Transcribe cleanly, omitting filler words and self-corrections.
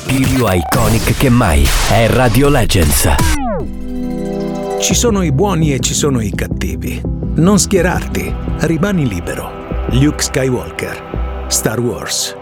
più iconic che mai. È Radio Legends. Ci sono i buoni e ci sono i cattivi. Non schierarti, rimani libero. Luke Skywalker, Star Wars.